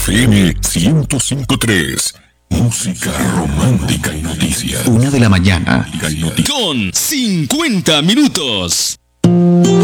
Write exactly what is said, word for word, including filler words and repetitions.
F M ciento cinco punto tres. Música romántica y noticias. Una de la mañana. Con cincuenta minutos.